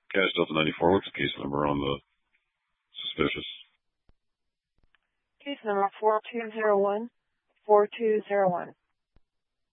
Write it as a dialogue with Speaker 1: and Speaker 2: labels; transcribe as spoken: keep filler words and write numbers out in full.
Speaker 1: Cash Delta ninety-four, what's the case number on the suspicious?
Speaker 2: Case number four two zero one, four two zero one.